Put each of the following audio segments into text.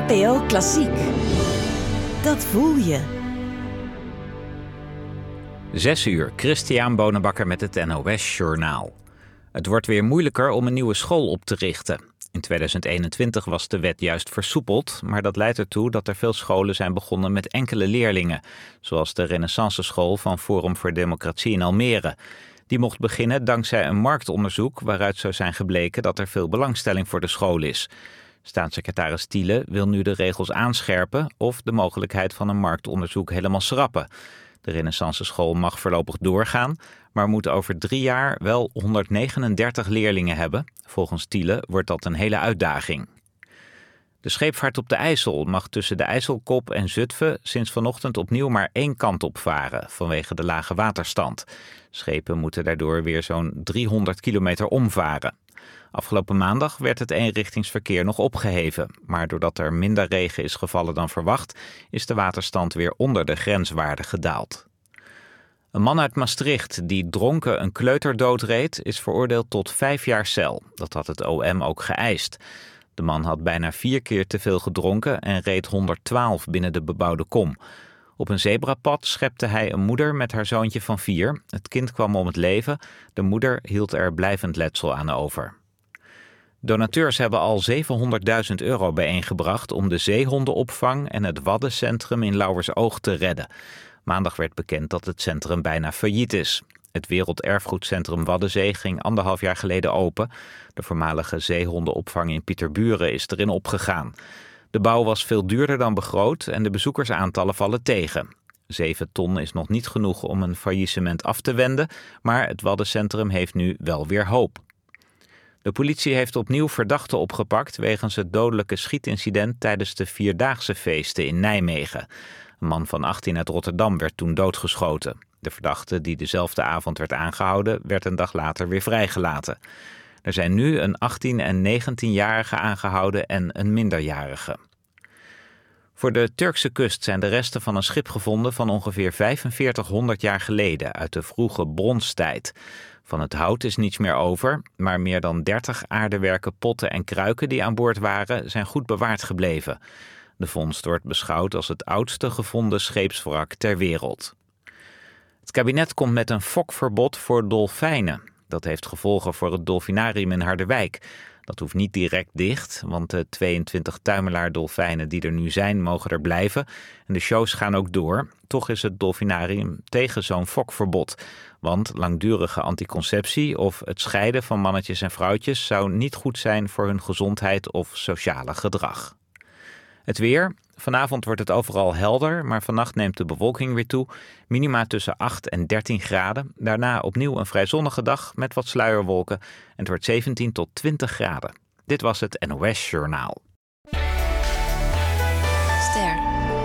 NPO Klassiek. Dat voel je. 6:00, Christian Bonenbakker met het NOS Journaal. Het wordt weer moeilijker om een nieuwe school op te richten. In 2021 was de wet juist versoepeld, maar dat leidt ertoe dat er veel scholen zijn begonnen met enkele leerlingen. Zoals de Renaissance School van Forum voor Democratie in Almere. Die mocht beginnen dankzij een marktonderzoek waaruit zou zijn gebleken dat er veel belangstelling voor de school is. Staatssecretaris Thiele wil nu de regels aanscherpen of de mogelijkheid van een marktonderzoek helemaal schrappen. De Renaissance School mag voorlopig doorgaan, maar moet over 3 jaar wel 139 leerlingen hebben. Volgens Thiele wordt dat een hele uitdaging. De scheepvaart op de IJssel mag tussen de IJsselkop en Zutphen sinds vanochtend opnieuw maar 1 kant op varen, vanwege de lage waterstand. Schepen moeten daardoor weer zo'n 300 kilometer omvaren. Afgelopen maandag werd het eenrichtingsverkeer nog opgeheven, maar doordat er minder regen is gevallen dan verwacht, is de waterstand weer onder de grenswaarde gedaald. Een man uit Maastricht die dronken een kleuter doodreed is veroordeeld tot 5 jaar cel. Dat had het OM ook geëist. De man had bijna 4 keer te veel gedronken en reed 112 binnen de bebouwde kom. Op een zebrapad schepte hij een moeder met haar zoontje van 4. Het kind kwam om het leven. De moeder hield er blijvend letsel aan over. Donateurs hebben al €700.000 bijeengebracht om de zeehondenopvang en het waddencentrum in Lauwersoog te redden. Maandag werd bekend dat het centrum bijna failliet is. Het Werelderfgoedcentrum Waddenzee ging 1,5 jaar geleden open. De voormalige zeehondenopvang in Pieterburen is erin opgegaan. De bouw was veel duurder dan begroot en de bezoekersaantallen vallen tegen. 7 ton is nog niet genoeg om een faillissement af te wenden, maar het Waddencentrum heeft nu wel weer hoop. De politie heeft opnieuw verdachten opgepakt wegens het dodelijke schietincident tijdens de Vierdaagse feesten in Nijmegen. Een man van 18 uit Rotterdam werd toen doodgeschoten. De verdachte die dezelfde avond werd aangehouden, werd een dag later weer vrijgelaten. Er zijn nu een 18- en 19-jarige aangehouden en een minderjarige. Voor de Turkse kust zijn de resten van een schip gevonden van ongeveer 4500 jaar geleden uit de vroege bronstijd. Van het hout is niets meer over, maar meer dan 30 aardewerken potten en kruiken die aan boord waren zijn goed bewaard gebleven. De vondst wordt beschouwd als het oudste gevonden scheepswrak ter wereld. Het kabinet komt met een fokverbod voor dolfijnen. Dat heeft gevolgen voor het dolfinarium in Harderwijk. Dat hoeft niet direct dicht, want de 22 tuimelaar-dolfijnen die er nu zijn mogen er blijven. En de shows gaan ook door. Toch is het dolfinarium tegen zo'n fokverbod. Want langdurige anticonceptie of het scheiden van mannetjes en vrouwtjes zou niet goed zijn voor hun gezondheid of sociale gedrag. Het weer. Vanavond wordt het overal helder, maar vannacht neemt de bewolking weer toe. Minima tussen 8 en 13 graden. Daarna opnieuw een vrij zonnige dag met wat sluierwolken. En het wordt 17 tot 20 graden. Dit was het NOS Journaal. Ster.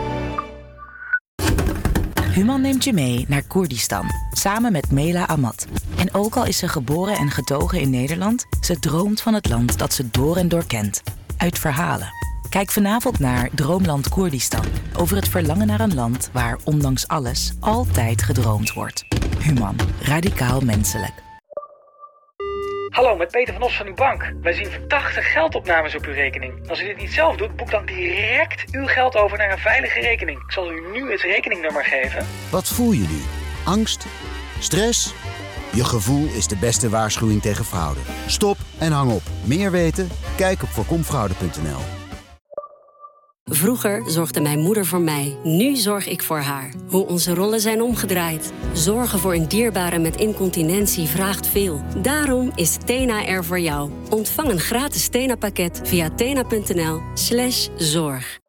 Human neemt je mee naar Koerdistan, samen met Mela Ahmad. En ook al is ze geboren en getogen in Nederland, ze droomt van het land dat ze door en door kent. Uit verhalen. Kijk vanavond naar Droomland Koerdistan. Over het verlangen naar een land waar, ondanks alles, altijd gedroomd wordt. Human. Radicaal menselijk. Hallo, met Peter van Os van uw bank. Wij zien verdachte geldopnames op uw rekening. Als u dit niet zelf doet, boek dan direct uw geld over naar een veilige rekening. Ik zal u nu het rekeningnummer geven. Wat voel je nu? Angst? Stress? Je gevoel is de beste waarschuwing tegen fraude. Stop en hang op. Meer weten? Kijk op voorkomfraude.nl. Vroeger zorgde mijn moeder voor mij, nu zorg ik voor haar. Hoe onze rollen zijn omgedraaid. Zorgen voor een dierbare met incontinentie vraagt veel. Daarom is Tena er voor jou. Ontvang een gratis Tena-pakket via tena.nl/zorg.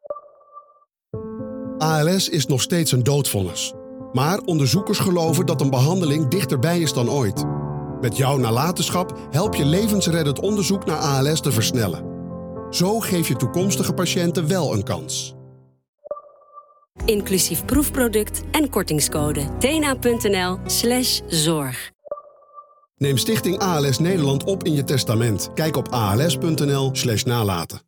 ALS is nog steeds een doodvonnis. Maar onderzoekers geloven dat een behandeling dichterbij is dan ooit. Met jouw nalatenschap help je levensreddend onderzoek naar ALS te versnellen. Zo geef je toekomstige patiënten wel een kans. Inclusief proefproduct en kortingscode. tena.nl/zorg. Neem Stichting ALS Nederland op in je testament. Kijk op als.nl/nalaten.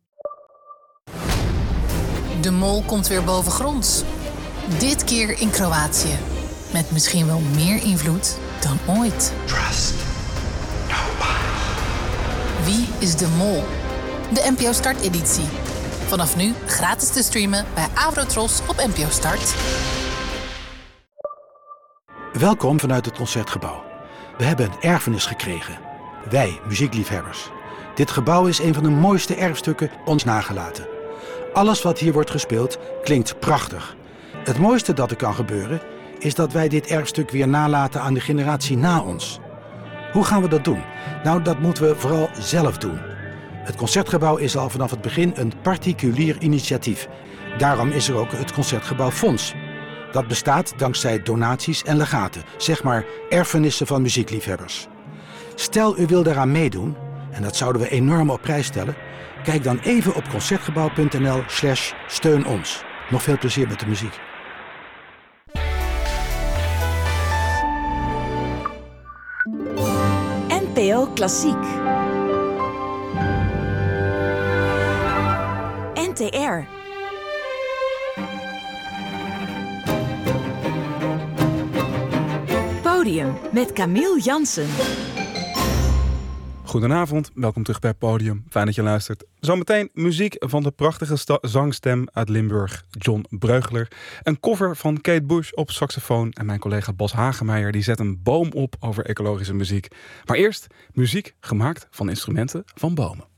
De mol komt weer bovengronds. Dit keer in Kroatië. Met misschien wel meer invloed dan ooit. Trust nobody. Wie is de mol? De NPO Start-editie. Vanaf nu gratis te streamen bij Avrotros op NPO Start. Welkom vanuit het Concertgebouw. We hebben een erfenis gekregen. Wij, muziekliefhebbers. Dit gebouw is een van de mooiste erfstukken ons nagelaten. Alles wat hier wordt gespeeld klinkt prachtig. Het mooiste dat er kan gebeuren is dat wij dit erfstuk weer nalaten aan de generatie na ons. Hoe gaan we dat doen? Nou, dat moeten we vooral zelf doen. Het Concertgebouw is al vanaf het begin een particulier initiatief. Daarom is er ook het Concertgebouw Fonds. Dat bestaat dankzij donaties en legaten, zeg maar erfenissen van muziekliefhebbers. Stel u wil daaraan meedoen, en dat zouden we enorm op prijs stellen, kijk dan even op concertgebouw.nl/steun ons. Nog veel plezier met de muziek. NPO Klassiek. NTR. Podium met Camille Jansen. Goedenavond, welkom terug bij Podium. Fijn dat je luistert. Zometeen muziek van de prachtige zangstem uit Limburg, John Breugler. Een cover van Kate Bush op saxofoon. En mijn collega Bas Hagemeyer die zet een boom op over ecologische muziek. Maar eerst muziek gemaakt van instrumenten van bomen.